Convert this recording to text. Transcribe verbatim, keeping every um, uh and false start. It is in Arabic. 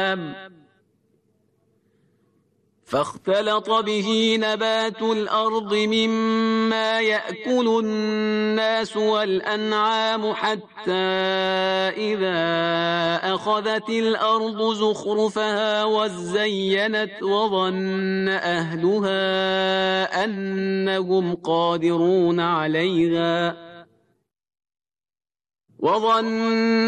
الأنعام فاختلط به نبات الأرض مما يأكل الناس والأنعام حتى إذا أخذت الأرض زخرفها وزينت وظن أهلها أنهم قادرون عليها وظن